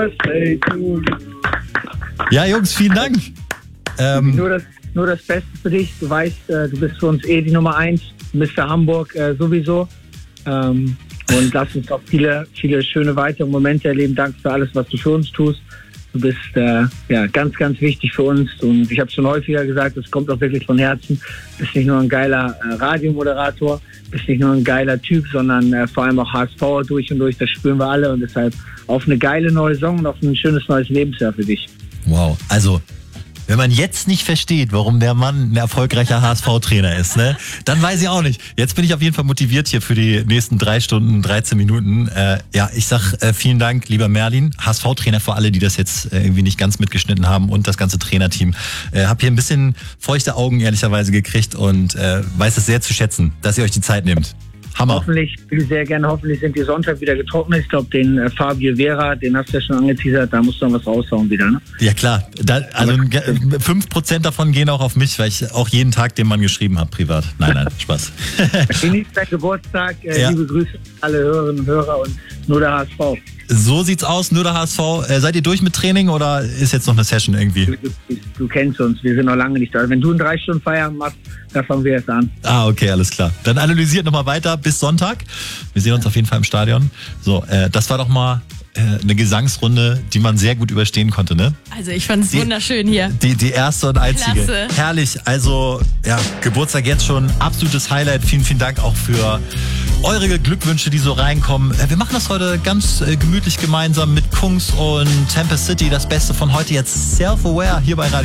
birthday to you. Ja, Jungs, vielen Dank. Nur das Beste für dich. Du weißt, du bist für uns die Nummer 1. Mr. Hamburg sowieso. Und lass uns auch viele, viele schöne weitere Momente erleben. Danke für alles, was du für uns tust. Du bist ganz, ganz wichtig für uns. Und ich habe schon häufiger gesagt, es kommt auch wirklich von Herzen. Du bist nicht nur ein geiler Radiomoderator, bist nicht nur ein geiler Typ, sondern vor allem auch HSV durch und durch. Das spüren wir alle. Und deshalb auf eine geile neue Saison und auf ein schönes neues Lebensjahr für dich. Wow, also wenn man jetzt nicht versteht, warum der Mann ein erfolgreicher HSV-Trainer ist, ne, dann weiß ich auch nicht. Jetzt bin ich auf jeden Fall motiviert hier für die nächsten 3 Stunden, 13 Minuten. Ich sag vielen Dank, lieber Merlin, HSV-Trainer für alle, die das jetzt irgendwie nicht ganz mitgeschnitten haben und das ganze Trainerteam. Hab hier ein bisschen feuchte Augen ehrlicherweise gekriegt und weiß es sehr zu schätzen, dass ihr euch die Zeit nehmt. Hammer. Hoffentlich sind die Sonntag wieder getrocknet. Ich glaube, den Fabio Vera, den hast du ja schon angeteasert, da musst du noch was raushauen wieder, ne? Ja klar, 5% davon gehen auch auf mich, weil ich auch jeden Tag dem Mann geschrieben habe, privat. Nein, Spaß. Genießt dein Geburtstag, liebe Grüße an alle Hörerinnen und Hörer und nur der HSV. So sieht's aus, nur der HSV. Seid ihr durch mit Training oder ist jetzt noch eine Session irgendwie? Du kennst uns, wir sind noch lange nicht da. Wenn du einen 3 Stunden Feierabend machst, da fangen wir jetzt an. Ah, okay, alles klar. Dann analysiert nochmal weiter bis Sonntag. Wir sehen uns auf jeden Fall im Stadion. So, das war doch mal eine Gesangsrunde, die man sehr gut überstehen konnte, ne? Also ich fand es wunderschön hier. Die erste und einzige. Klasse. Herrlich. Also, ja, Geburtstag jetzt schon. Absolutes Highlight. Vielen, vielen Dank auch für eure Glückwünsche, die so reinkommen. Wir machen das heute ganz gemütlich gemeinsam mit Kungs und Tempest City. Das Beste von heute jetzt Self-Aware hier bei Radio